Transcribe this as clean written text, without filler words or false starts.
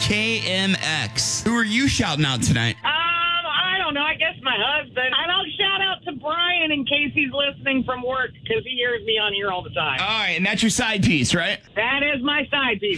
KMX. Who are you shouting out tonight? I don't know. I guess my husband. And I'll shout out to Brian in case he's listening from work because he hears me on here all the time. All right, and that's your side piece, right? That is my side piece.